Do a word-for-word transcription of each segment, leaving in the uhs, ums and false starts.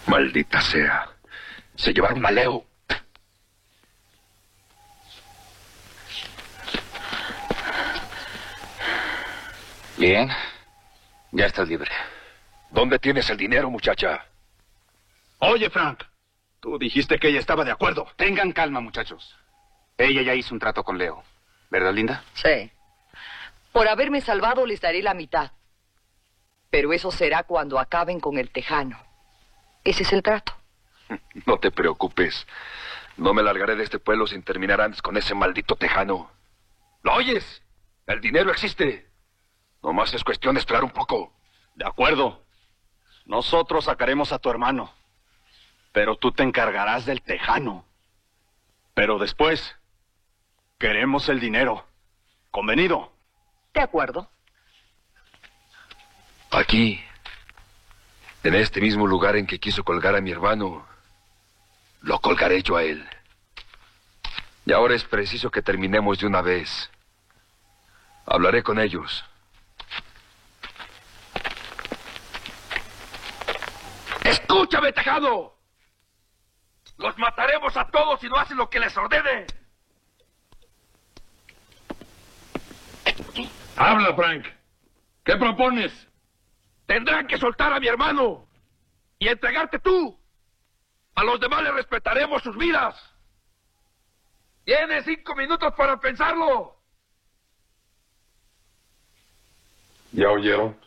Maldita sea. Se llevaron a Leo. Bien. Ya estás libre. ¿Dónde tienes el dinero, muchacha? Oye, Frank. Tú dijiste que ella estaba de acuerdo. Tengan calma, muchachos. Ella ya hizo un trato con Leo. ¿Verdad, Linda? Sí. Por haberme salvado les daré la mitad. Pero eso será cuando acaben con el tejano. Ese es el trato. No te preocupes. No me largaré de este pueblo sin terminar antes con ese maldito tejano. ¿Lo oyes? El dinero existe. Nomás es cuestión de esperar un poco. De acuerdo. Nosotros sacaremos a tu hermano. Pero tú te encargarás del tejano. Pero después, queremos el dinero. ¿Convenido? De acuerdo. Aquí, en este mismo lugar en que quiso colgar a mi hermano, lo colgaré yo a él. Y ahora es preciso que terminemos de una vez. Hablaré con ellos. ¡Escúchame, tejano! ¡Los mataremos a todos si no hacen lo que les ordene! Habla, Frank. ¿Qué propones? Tendrán que soltar a mi hermano y entregarte tú. A los demás les respetaremos sus vidas. Tienes cinco minutos para pensarlo. ¿Ya oyeron?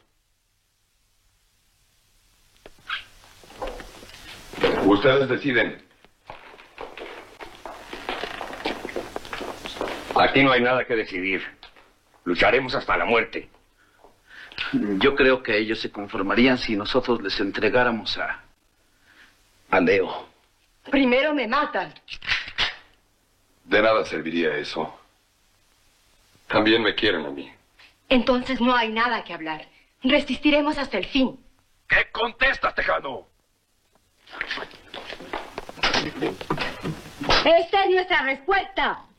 Ustedes deciden. Aquí no hay nada que decidir. Lucharemos hasta la muerte. Yo creo que ellos se conformarían si nosotros les entregáramos a... a Leo. Primero me matan. De nada serviría eso. También me quieren a mí. Entonces no hay nada que hablar. Resistiremos hasta el fin. ¿Qué contestas, tejano? Esta es nuestra respuesta.